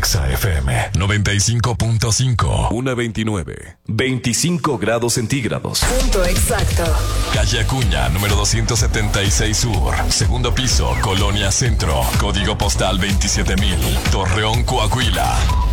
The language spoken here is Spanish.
Exa FM 95.5. 1:29. 25 grados centígrados. Punto exacto. Calle Acuña, número 276 Sur. Segundo piso, Colonia Centro. Código postal 27,000. Torreón, Coahuila.